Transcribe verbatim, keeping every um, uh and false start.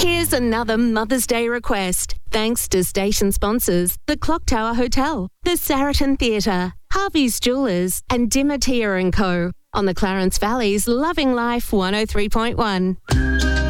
Here's another Mother's Day request. Thanks to station sponsors, the Clock Tower Hotel, the Saraton Theatre, Harvey's Jewellers and Dimatia and Co. on the Clarence Valley's Loving Life one oh three point one.